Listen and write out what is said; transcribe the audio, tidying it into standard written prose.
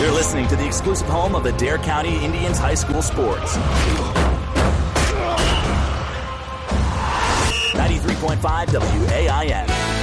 You're listening to the exclusive home of Adair County Indians High School sports. 93.5 WAIN.